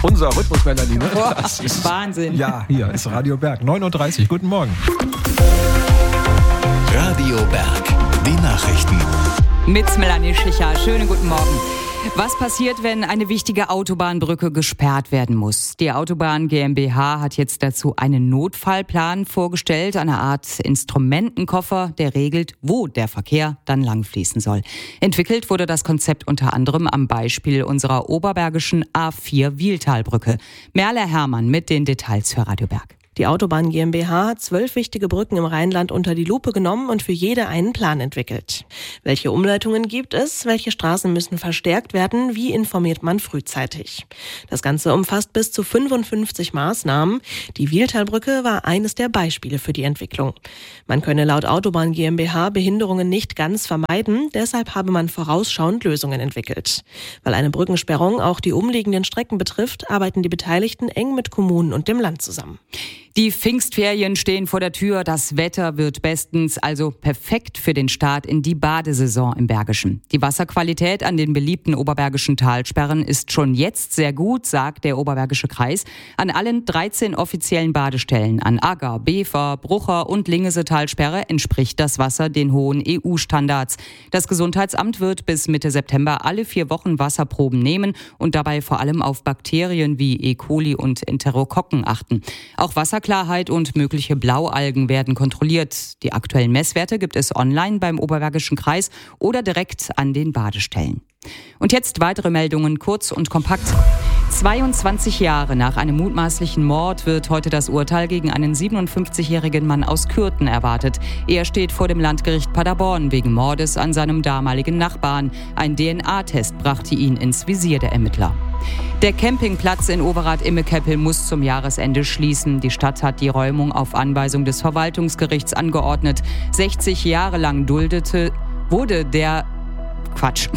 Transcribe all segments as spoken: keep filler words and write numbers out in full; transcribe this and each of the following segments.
unser Rhythmus, Melanie. Ne? Boah, das ist, Wahnsinn. Ja, hier ist Radio Berg, neun Uhr dreißig. Guten Morgen. Radio Berg, die Nachrichten. Mit Melanie Schicher. Schönen guten Morgen. Was passiert, wenn eine wichtige Autobahnbrücke gesperrt werden muss? Die Autobahn GmbH hat jetzt dazu einen Notfallplan vorgestellt, eine Art Instrumentenkoffer, der regelt, wo der Verkehr dann langfließen soll. Entwickelt wurde das Konzept unter anderem am Beispiel unserer oberbergischen A vier Wiehltalbrücke. Merle Herrmann mit den Details für Radio Berg. Die Autobahn GmbH hat zwölf wichtige Brücken im Rheinland unter die Lupe genommen und für jede einen Plan entwickelt. Welche Umleitungen gibt es? Welche Straßen müssen verstärkt werden? Wie informiert man frühzeitig? Das Ganze umfasst bis zu fünfundfünfzig Maßnahmen. Die Wiehltalbrücke war eines der Beispiele für die Entwicklung. Man könne laut Autobahn GmbH Behinderungen nicht ganz vermeiden, deshalb habe man vorausschauend Lösungen entwickelt. Weil eine Brückensperrung auch die umliegenden Strecken betrifft, arbeiten die Beteiligten eng mit Kommunen und dem Land zusammen. Die Pfingstferien stehen vor der Tür, das Wetter wird bestens, also perfekt für den Start in die Badesaison im Bergischen. Die Wasserqualität an den beliebten oberbergischen Talsperren ist schon jetzt sehr gut, sagt der Oberbergische Kreis. An allen dreizehn offiziellen Badestellen an Agger, Bever, Brucher und Lingese-Talsperre entspricht das Wasser den hohen E U-Standards. Das Gesundheitsamt wird bis Mitte September alle vier Wochen Wasserproben nehmen und dabei vor allem auf Bakterien wie E. coli und Enterokokken achten. Auch Wasserklarheit und mögliche Blaualgen werden kontrolliert. Die aktuellen Messwerte gibt es online beim Oberbergischen Kreis oder direkt an den Badestellen. Und jetzt weitere Meldungen, kurz und kompakt. zweiundzwanzig Jahre nach einem mutmaßlichen Mord wird heute das Urteil gegen einen siebenundfünfzigjährigen Mann aus Kürten erwartet. Er steht vor dem Landgericht Paderborn wegen Mordes an seinem damaligen Nachbarn. Ein D N A-Test brachte ihn ins Visier der Ermittler. Der Campingplatz in Overath-Immekeppel muss zum Jahresende schließen. Die Stadt hat die Räumung auf Anweisung des Verwaltungsgerichts angeordnet. sechzig Jahre lang duldete, wurde der Quatsch.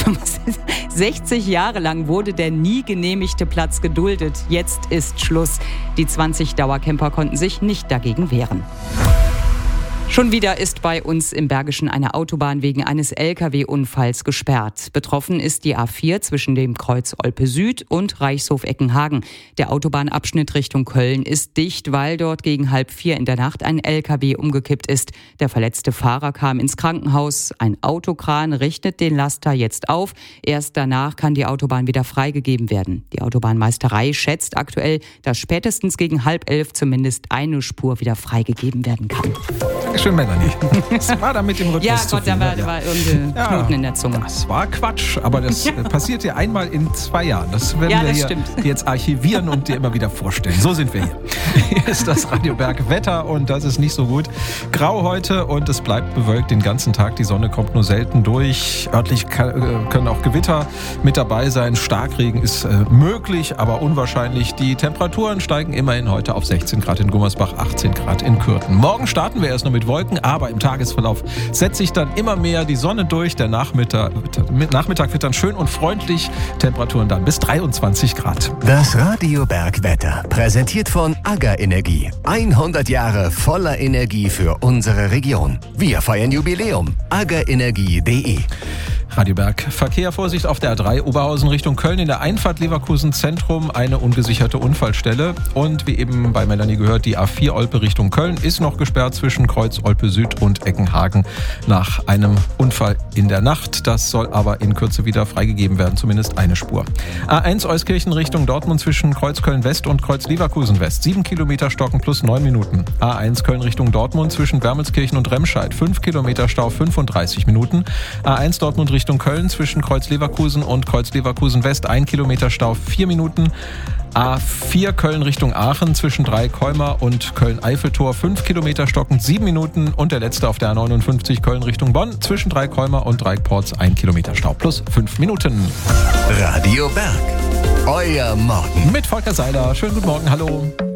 sechzig Jahre lang wurde der nie genehmigte Platz geduldet. Jetzt ist Schluss. Die zwanzig Dauercamper konnten sich nicht dagegen wehren. Schon wieder ist bei uns im Bergischen eine Autobahn wegen eines L K W-Unfalls gesperrt. Betroffen ist die A vier zwischen dem Kreuz Olpe Süd und Reichshof-Eckenhagen. Der Autobahnabschnitt Richtung Köln ist dicht, weil dort gegen halb vier in der Nacht ein L K W umgekippt ist. Der verletzte Fahrer kam ins Krankenhaus. Ein Autokran richtet den Laster jetzt auf. Erst danach kann die Autobahn wieder freigegeben werden. Die Autobahnmeisterei schätzt aktuell, dass spätestens gegen halb elf zumindest eine Spur wieder freigegeben werden kann. Dankeschön, Melanie. Das war da mit dem Rhythmus Ja, zu Gott, viel, da war, ja. war irgendein Ja, Knoten in der Zunge. Das war Quatsch, aber das ja. passiert ja einmal in zwei Jahren. Das werden Ja, wir das hier stimmt. jetzt archivieren und dir immer wieder vorstellen. So sind wir hier. Hier ist das Radio Berg Wetter und das ist nicht so gut. Grau heute und es bleibt bewölkt den ganzen Tag. Die Sonne kommt nur selten durch. Örtlich können auch Gewitter mit dabei sein. Starkregen ist möglich, aber unwahrscheinlich. Die Temperaturen steigen immerhin heute auf sechzehn Grad in Gummersbach, achtzehn Grad in Kürten. Morgen starten wir erst noch mit Wolken, aber im Tagesverlauf setzt sich dann immer mehr die Sonne durch. Der Nachmittag, Nachmittag wird dann schön und freundlich. Temperaturen dann bis dreiundzwanzig Grad. Das Radio Berg Wetter, präsentiert von Agger Energie. hundert Jahre voller Energie für unsere Region. Wir feiern Jubiläum. aggerenergie punkt de. Radio Berg. Verkehr, Vorsicht auf der A drei Oberhausen Richtung Köln in der Einfahrt Leverkusen Zentrum, eine ungesicherte Unfallstelle. Und wie eben bei Melanie gehört, die A vier Olpe Richtung Köln ist noch gesperrt zwischen Kreuz Olpe Süd und Eckenhagen nach einem Unfall in der Nacht. Das soll aber in Kürze wieder freigegeben werden, zumindest eine Spur. A eins Euskirchen Richtung Dortmund zwischen Kreuz Köln West und Kreuz Leverkusen West. Sieben Kilometer Stocken plus neun Minuten. A eins Köln Richtung Dortmund zwischen Wermelskirchen und Remscheid. Fünf Kilometer Stau, fünfunddreißig Minuten. A eins Dortmund Richtung Köln zwischen Kreuz Leverkusen und Kreuz Leverkusen West. Ein Kilometer Stau, vier Minuten. A vier Köln Richtung Aachen zwischen Dreikäumer und Köln-Eiffeltor. Fünf Kilometer Stocken, sieben Minuten. Und der letzte auf der A neunundfünfzig Köln Richtung Bonn zwischen Dreikäumer und Dreieckports. Ein Kilometer Stau plus fünf Minuten. Radio Berg. Euer Morgen. Mit Volker Seiler. Schönen guten Morgen, hallo.